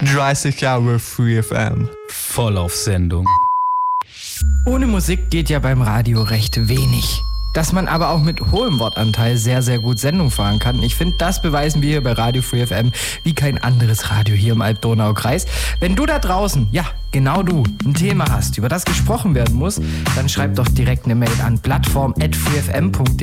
30 Jahre Free FM. Voll auf Sendung. Ohne Musik geht ja beim Radio recht wenig. Dass man aber auch mit hohem Wortanteil sehr, sehr gut Sendung fahren kann. Ich finde, das beweisen wir hier bei Radio Free FM wie kein anderes Radio hier im Alb-Donau-Kreis. Wenn du da draußen, ja, genau du, ein Thema hast, über das gesprochen werden muss, dann schreib doch direkt eine Mail an plattform@freefm.de